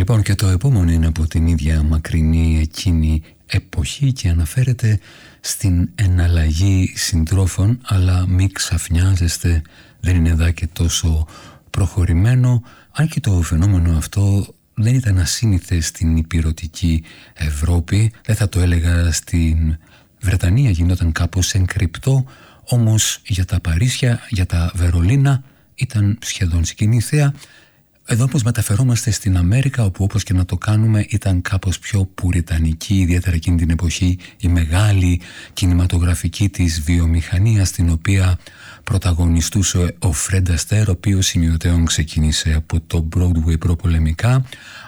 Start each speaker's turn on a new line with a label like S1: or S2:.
S1: Λοιπόν, και το επόμενο είναι από την ίδια μακρινή εκείνη εποχή και αναφέρεται στην εναλλαγή συντρόφων, αλλά μην ξαφνιάζεστε, δεν είναι εδώ και τόσο προχωρημένο, αν και το φαινόμενο αυτό δεν ήταν ασύνηθες στην υπηρετική Ευρώπη, δεν θα το έλεγα στην Βρετανία, γινόταν κάπως εγκρυπτό, όμως για τα Παρίσια, για τα Βερολίνα ήταν σχεδόν σκηνήθεα. Εδώ όπως μεταφερόμαστε στην Αμέρικα, όπου όπως και να το κάνουμε ήταν κάπως πιο πουριτανική, ιδιαίτερα εκείνη την εποχή, η μεγάλη κινηματογραφική της βιομηχανία, στην οποία πρωταγωνιστούσε ο Φρεντ Αστέρ, ο οποίος σημειωτέων ξεκίνησε από το Broadway προπολεμικά,